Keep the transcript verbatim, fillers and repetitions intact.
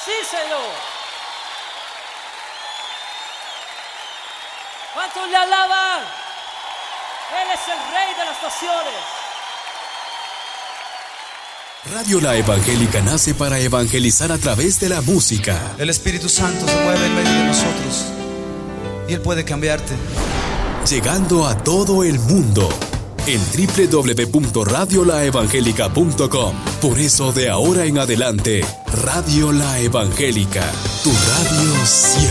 Sí, Señor. ¿Cuántos le alaban? Él es el Rey de las naciones. Radio La Evangélica nace para evangelizar a través de la música. El Espíritu Santo se mueve en medio de nosotros y Él puede cambiarte. Llegando a todo el mundo en doble u doble u doble u punto radio la evangélica punto com. Por eso de ahora en adelante, Radio La Evangélica, tu radio siempre.